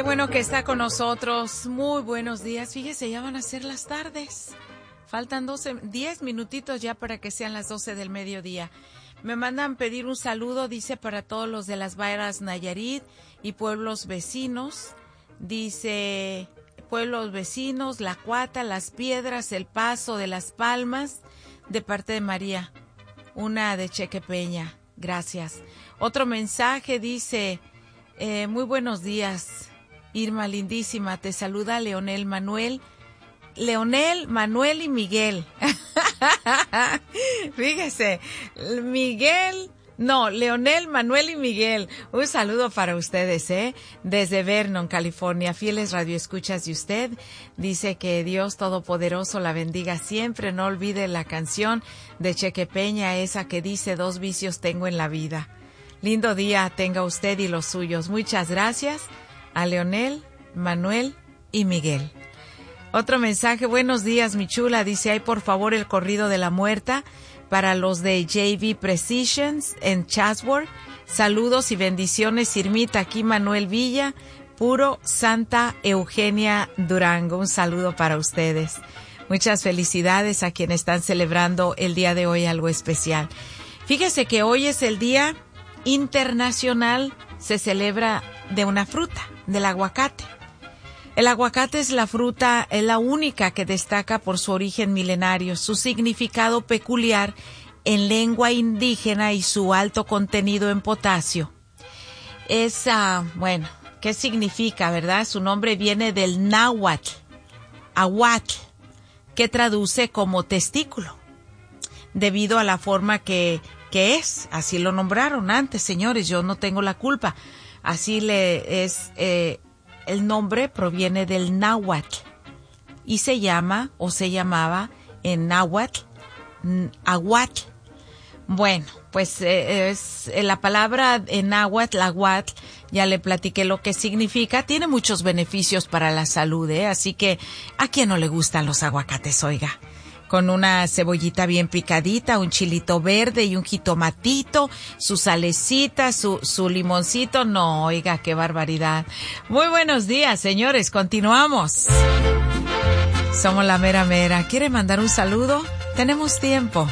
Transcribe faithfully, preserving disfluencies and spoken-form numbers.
Qué bueno que está con nosotros. Muy buenos días. Fíjese, ya van a ser las tardes. Faltan doce, diez minutitos ya para que sean las doce del mediodía. Me mandan pedir un saludo, dice, para todos los de las Bairas Nayarit y pueblos vecinos. Dice, pueblos vecinos, La Cuata, Las Piedras, El Paso de las Palmas, de parte de María, una de Chequepeña. Gracias. Otro mensaje dice, eh, muy buenos días, Irma lindísima, te saluda Leonel Manuel. Leonel, Manuel y Miguel. Fíjese, Miguel, no, Leonel, Manuel y Miguel. Un saludo para ustedes, ¿eh? Desde Vernon, California, fieles radioescuchas de usted. Dice que Dios Todopoderoso la bendiga siempre. No olvide la canción de Chequepeña, esa que dice, dos vicios tengo en la vida. Lindo día tenga usted y los suyos. Muchas gracias a Leonel, Manuel y Miguel. Otro mensaje, buenos días, mi chula, dice, ay, por favor, el corrido de la muerta para los de J V Precisions en Chatsworth. Saludos y bendiciones, Irmita, aquí Manuel Villa, puro Santa Eugenia Durango. Un saludo para ustedes. Muchas felicidades a quienes están celebrando el día de hoy algo especial. Fíjese que hoy es el Día Internacional, se celebra de una fruta, del aguacate. El aguacate es la fruta, es la única que destaca por su origen milenario, su significado peculiar en lengua indígena y su alto contenido en potasio. Es, uh, bueno, ¿qué significa, verdad? Su nombre viene del náhuatl, aguatl, que traduce como testículo, debido a la forma que, que es. Así lo nombraron antes, señores, yo no tengo la culpa. Así le es... Eh, El nombre proviene del náhuatl y se llama o se llamaba en náhuatl aguatl. Bueno, pues eh, es eh, la palabra en náhuatl, aguatl, ya le platiqué lo que significa. Tiene muchos beneficios para la salud, ¿eh? Así que ¿a quién no le gustan los aguacates, oiga? Con una cebollita bien picadita, un chilito verde y un jitomatito, su salecita, su, su limoncito. No, oiga, qué barbaridad. Muy buenos días, señores, continuamos. Somos la mera mera. ¿Quiere mandar un saludo? Tenemos tiempo.